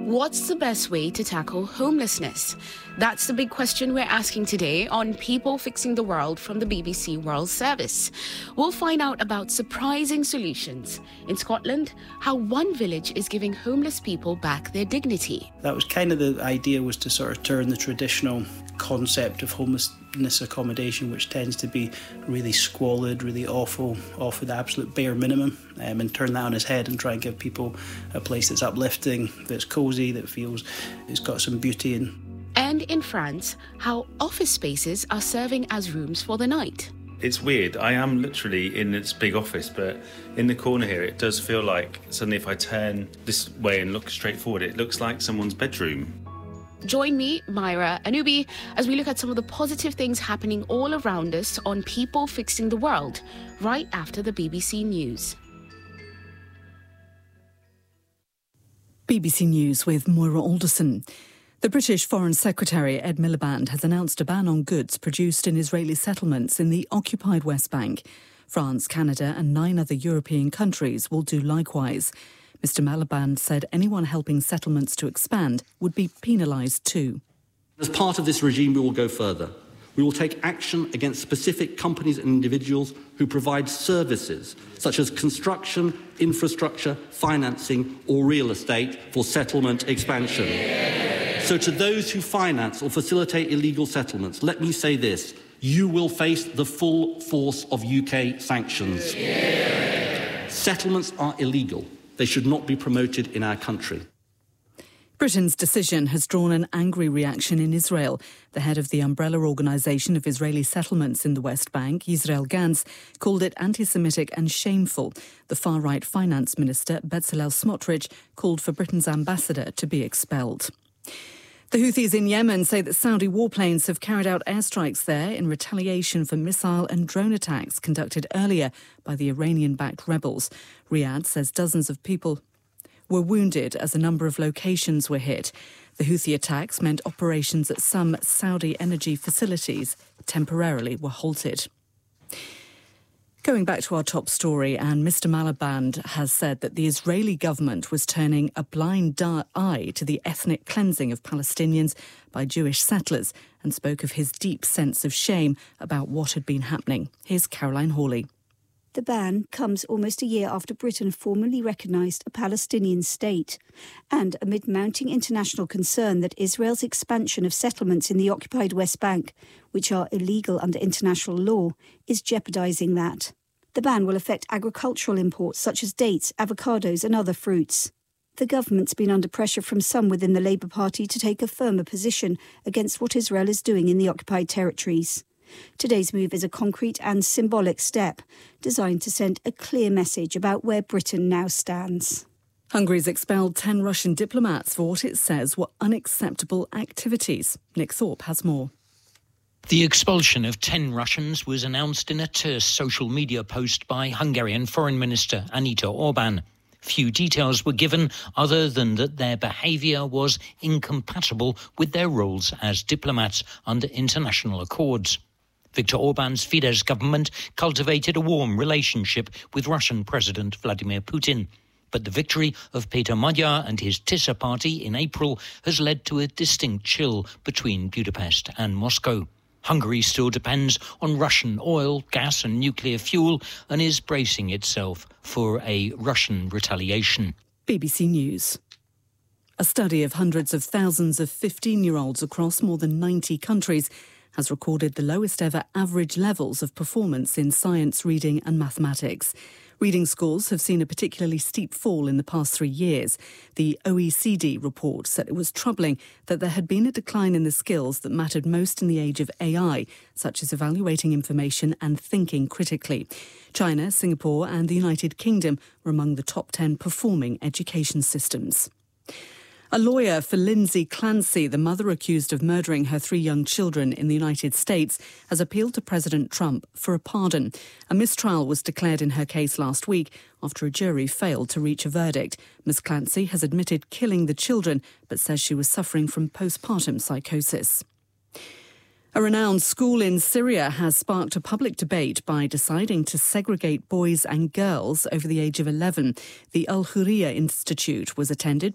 What's the best way to tackle homelessness? That's the big question we're asking today on People Fixing the World from the BBC World Service. We'll find out about surprising solutions. In Scotland, how one village is giving homeless people back their dignity. That was kind of the idea, was to sort of turn the traditional concept of homelessness accommodation, which tends to be really squalid, really awful, offer the absolute bare minimum, and turn that on its head and try and give people a place that's uplifting, that's cosy, that feels it's got some beauty in. And in France, how office spaces are serving as rooms for the night. It's weird. I am literally in this big office, but in the corner here, it does feel like suddenly if I turn this way and look straight forward, it looks like someone's bedroom. Join me, Myra Anubi, as we look at some of the positive things happening all around us on People Fixing the World, right after the BBC News. BBC News with Moira Alderson. The British Foreign Secretary Ed Miliband has announced a ban on goods produced in Israeli settlements in the occupied West Bank. France, Canada and 9 other European countries will do likewise. Mr Miliband said anyone helping settlements to expand would be penalised too. As part of this regime, we will go further. We will take action against specific companies and individuals who provide services such as construction, infrastructure, financing or real estate for settlement expansion. So to those who finance or facilitate illegal settlements, let me say this: you will face the full force of UK sanctions. Settlements are illegal. They should not be promoted in our country. Britain's decision has drawn an angry reaction in Israel. The head of the umbrella organisation of Israeli settlements in the West Bank, Yisrael Gantz, called it anti-Semitic and shameful. The far-right finance minister, Bezalel Smotrich, called for Britain's ambassador to be expelled. The Houthis in Yemen say that Saudi warplanes have carried out airstrikes there in retaliation for missile and drone attacks conducted earlier by the Iranian-backed rebels. Riyadh says dozens of people were wounded as a number of locations were hit. The Houthi attacks meant operations at some Saudi energy facilities temporarily were halted. Going back to our top story, and Mr Miliband has said that the Israeli government was turning a blind eye to the ethnic cleansing of Palestinians by Jewish settlers and spoke of his deep sense of shame about what had been happening. Here's Caroline Hawley. The ban comes almost a year after Britain formally recognised a Palestinian state, and amid mounting international concern that Israel's expansion of settlements in the occupied West Bank, which are illegal under international law, is jeopardising that. The ban will affect agricultural imports such as dates, avocados and other fruits. The government's been under pressure from some within the Labour Party to take a firmer position against what Israel is doing in the occupied territories. Today's move is a concrete and symbolic step designed to send a clear message about where Britain now stands. Hungary's expelled 10 Russian diplomats for what it says were unacceptable activities. Nick Thorpe has more. The expulsion of 10 Russians was announced in a terse social media post by Hungarian Foreign Minister Anita Orban. Few details were given other than that their behaviour was incompatible with their roles as diplomats under international accords. Viktor Orban's Fidesz government cultivated a warm relationship with Russian President Vladimir Putin. But the victory of Peter Magyar and his Tisza party in April has led to a distinct chill between Budapest and Moscow. Hungary still depends on Russian oil, gas and nuclear fuel and is bracing itself for a Russian retaliation. BBC News. A study of hundreds of thousands of 15-year-olds across more than 90 countries has recorded the lowest ever average levels of performance in science, reading and mathematics. Reading scores have seen a particularly steep fall in the past 3 years. The OECD report said it was troubling that there had been a decline in the skills that mattered most in the age of AI, such as evaluating information and thinking critically. China, Singapore and the United Kingdom were among the top 10 performing education systems. A lawyer for Lindsay Clancy, the mother accused of murdering her 3 young children in the United States, has appealed to President Trump for a pardon. A mistrial was declared in her case last week after a jury failed to reach a verdict. Ms. Clancy has admitted killing the children, but says she was suffering from postpartum psychosis. A renowned school in Syria has sparked a public debate by deciding to segregate boys and girls over the age of 11. The Al Hurriya Institute was attended